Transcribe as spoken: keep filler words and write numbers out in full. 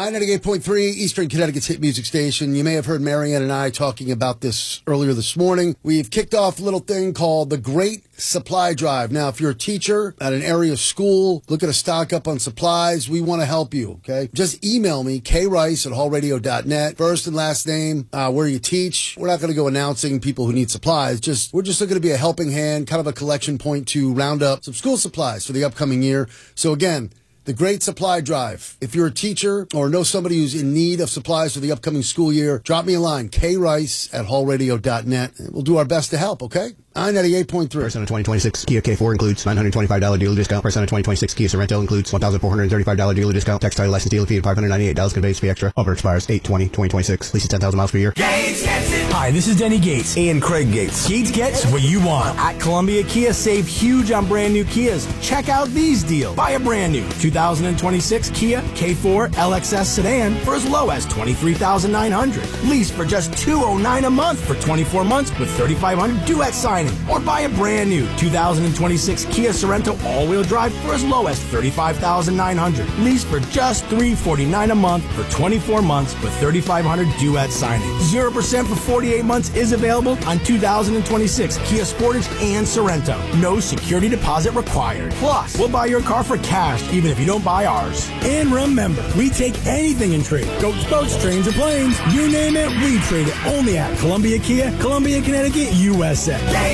I ninety-eight point three, Eastern Connecticut's hit music station. You may have heard Marianne and I talking about this earlier this morning. We've kicked off a little thing called the Great Supply Drive. Now, if you're a teacher at an area school, looking to stock up on supplies, we want to help you, okay? Just email me, krice at hall radio dot net. First and last name, uh, where you teach. We're not going to go announcing people who need supplies. Just We're just looking to be a helping hand, kind of a collection point to round up some school supplies for the upcoming year. So again, the Great Supply Drive. If you're a teacher or know somebody who's in need of supplies for the upcoming school year, drop me a line, krice at hall radio dot net. We'll do our best to help, okay? I ninety-eight point three. First on a twenty twenty-six Kia K four includes nine hundred twenty-five dollars dealer discount. First on a twenty twenty-six Kia Sorento includes one thousand four hundred thirty-five dollars dealer discount. Tax title license dealer fee of five hundred ninety-eight dollars conveyance fee extra. Offer expires eight twenty twenty twenty-six. Leases ten thousand miles per year. Gates gets it. Hi, this is Denny Gates. And Craig Gates. Gates gets what you want. At Columbia Kia, save huge on brand new Kias. Check out these deals. Buy a brand new two thousand twenty-six Kia K four L X S sedan for as low as twenty-three thousand nine hundred dollars. Lease for just two hundred nine dollars a month for twenty-four months with thirty-five hundred dollars due at signing. Or buy a brand new two thousand twenty-six Kia Sorento all-wheel drive for as low as thirty-five thousand nine hundred dollars. Lease for just three hundred forty-nine dollars a month for twenty-four months with thirty-five hundred dollars due at signing. zero percent for forty-eight months is available on two thousand twenty-six Kia Sportage and Sorento. No security deposit required. Plus, we'll buy your car for cash even if you don't buy ours. And remember, we take anything in trade. Goats, boats, trains, or planes. You name it, we trade it only at Columbia Kia, Columbia, Connecticut, U S A.